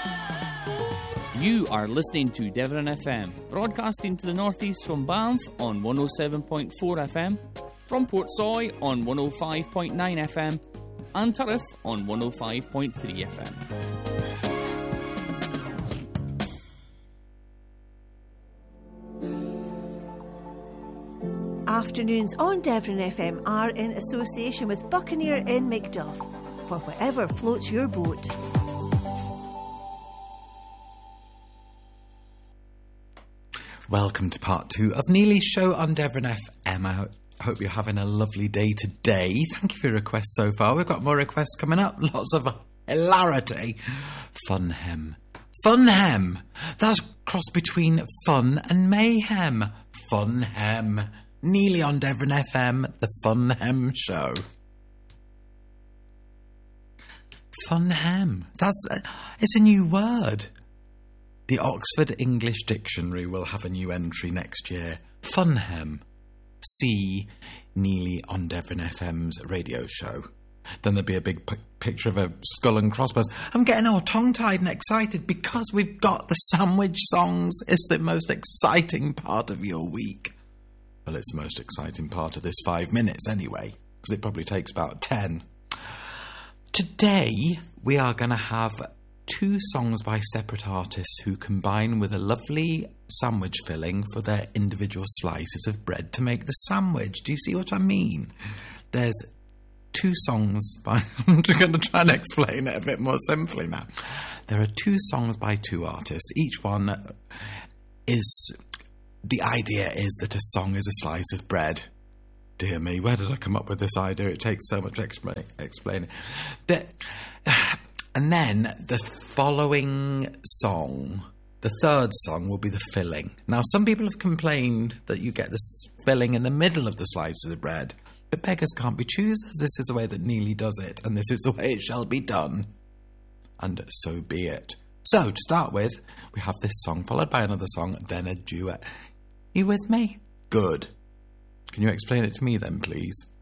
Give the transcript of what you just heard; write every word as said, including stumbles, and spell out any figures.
You are listening to Devon F M, broadcasting to the northeast from Banff on one oh seven point four F M, from Portsoy on one oh five point nine F M, and Turriff on one oh five point three F M. Afternoons on Devon F M are in association with Buccaneer in Macduff, for whatever floats your boat. Welcome to part two of Neely's show on Devon F M. I hope you're having a lovely day today. Thank you for your requests so far. We've got more requests coming up. Lots of hilarity. Funhem. Funhem. That's a cross between fun and mayhem. Funhem. Neely on Devon F M, the Funhem show. Funhem. That's a, it's a new word. The Oxford English Dictionary will have a new entry next year. Funhem. See Neely on Devon F M's radio show. Then there'll be a big p- picture of a skull and crossbones. I'm getting all tongue-tied and excited because we've got the sandwich songs. It's the most exciting part of your week. Well, it's the most exciting part of this five minutes anyway, because it probably takes about ten. Today, we are going to have two songs by separate artists who combine with a lovely sandwich filling for their individual slices of bread to make the sandwich. Do you see what I mean? There's two songs by... I'm going to try and explain it a bit more simply now. There are two songs by two artists. Each one is... The idea is that a song is a slice of bread. Dear me, where did I come up with this idea? It takes so much to expla- explain. The, and then the following song, the third song, will be the filling. Now, some people have complained that you get this filling in the middle of the slices of bread, but beggars can't be choosers. This is the way that Neely does it, and this is the way it shall be done. And so be it. So, to start with, we have this song, followed by another song, then a duet. You with me? Good. Can you explain it to me then, please?